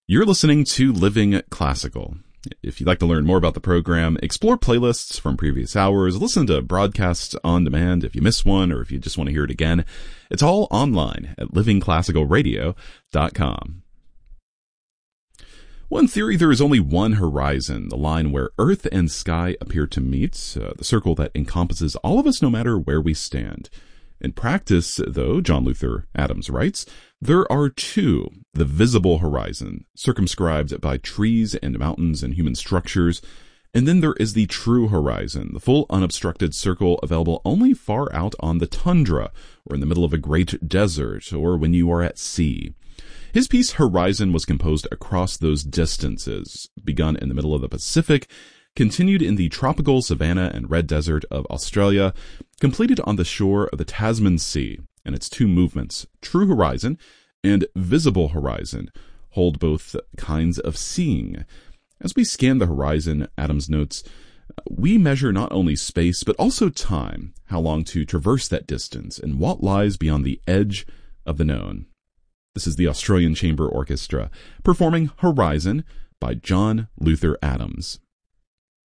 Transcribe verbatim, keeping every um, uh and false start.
You're listening to Living Classical. If you'd like to learn more about the program, explore playlists from previous hours, listen to broadcasts on demand if you miss one or if you just want to hear it again, it's all online at living classical radio dot com. One theory, there is only one horizon, the line where earth and sky appear to meet, uh, the circle that encompasses all of us no matter where we stand. In practice, though, John Luther Adams writes, there are two, the visible horizon, circumscribed by trees and mountains and human structures, and then there is the true horizon, the full unobstructed circle available only far out on the tundra, or in the middle of a great desert, or when you are at sea. His piece Horizon was composed across those distances, begun in the middle of the Pacific, continued in the tropical savanna and red desert of Australia, completed on the shore of the Tasman Sea, and its two movements, True Horizon and Visible Horizon, hold both kinds of seeing. As we scan the horizon, Adams notes, we measure not only space but also time, how long to traverse that distance, and what lies beyond the edge of the known. This is the Australian Chamber Orchestra performing Horizon by John Luther Adams.